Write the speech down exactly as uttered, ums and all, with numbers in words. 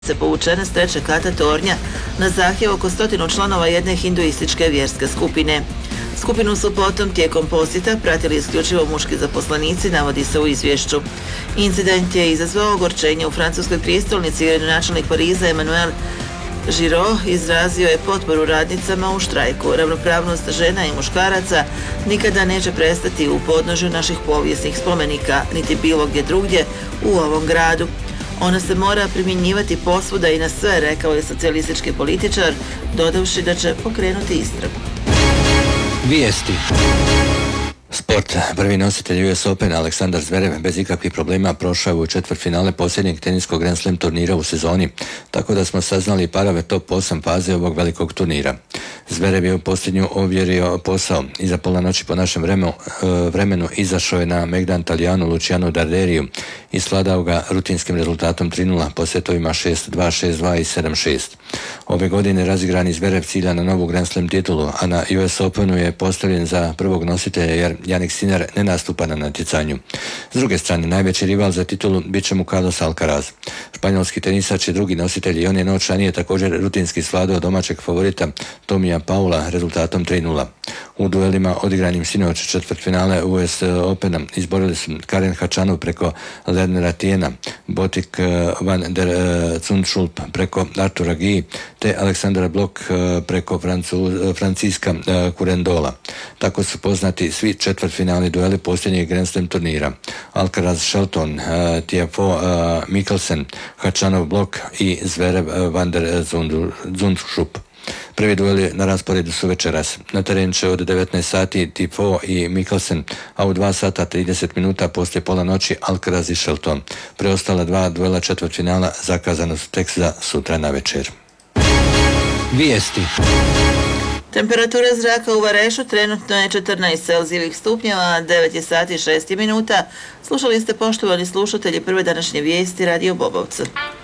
se povučene s trećeg kata tornja na zahtjev oko stotinu članova jedne hinduističke vjerske skupine. Skupinu su potom tijekom posjeta pratili isključivo muški zaposlenici, navodi se u izvješću. Incident je izazvao ogorčenje u francuskoj prijestolnici jer načelnik Pariza Emmanuel Giraud izrazio je potporu radnicama u štrajku. Ravnopravnost žena i muškaraca nikada neće prestati u podnožju naših povijesnih spomenika, niti bilo gdje drugdje u ovom gradu. Ona se mora primjenjivati posvuda i na sve, rekao je socijalistički političar, dodavši da će pokrenuti istragu. Vijesti. Sport. Prvi nositelj U S Open Aleksandar Zverev bez ikakvih problema prošao u četvrtfinale posljednjeg teniskog Grand Slam turnira u sezoni, tako da smo saznali parove top osam faze ovog velikog turnira. Zverev je u posljednju ovjerio posao. Iza pola noći po našem vremenu, vremenu izašao je na Megdan Talijanu Lucianu Darderiju i sladao ga rutinskim rezultatom tri nula po setovima šest dva, šest dva i sedam šest. Ove godine razigrani Zverev cilja na novu Grand Slam titulu, a na U S Openu je postavljen za prvog nositelja jer Jannik Sinner ne nastupa na natjecanju. S druge strane, najveći rival za titulu bit će mu Carlos Alcaraz. Španjolski tenisač je drugi nositelj i on je noć ranije također rutinski svladao domaćeg favorita Tomija Paula rezultatom tri nula. U duelima odigranim sinoć četvrtfinale U S Opena izborili su Karen Khachanov preko Lernera Tiena, Botik van der Zundschulp preko Artura Gui te Aleksandra Blok preko Francu, Franciska Kurendola. Tako su poznati svi četvrtfinalni dueli posljednjeg Grand Slam turnira. Alcaraz Shelton, Tiafoe Mikkelsen, Khachanov Blok i Zverev van der Zundschulp. Prvi dueli na rasporedu su večeras. Na teren će od devetnaest sati Tiafoe i Mikkelsen, a u dva sata trideset minuta poslije pola noći Alcaraz i Shelton. Preostala dva duela četvrtfinala zakazana su tek za sutra na večer. Vijesti. Temperatura zraka u Varešu trenutno je četrnaest Celzijevih stupnjeva, devet je sati i šest minuta. Slušali ste, poštovani slušatelji, prve današnje vijesti Radio Bobovca.